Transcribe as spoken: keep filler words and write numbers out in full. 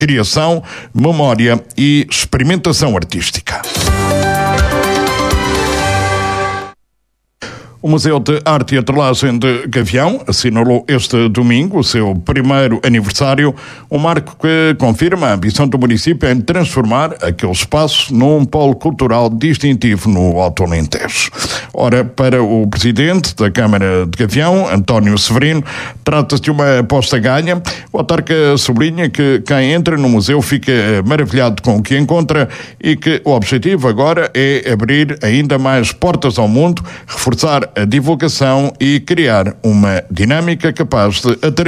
criação, memória e experimentação artística. O Museu de Arte e Atrelagem de Gavião assinalou este domingo o seu primeiro aniversário, um marco que confirma a ambição do município em transformar aquele espaço num polo cultural distintivo no Alto Alentejo. Ora, para o presidente da Câmara de Gavião, António Severino, trata-se de uma aposta ganha. O autarca sublinha que quem entra no museu fica maravilhado com o que encontra e que o objetivo agora é abrir ainda mais portas ao mundo, reforçar a divulgação e criar uma dinâmica capaz de atrair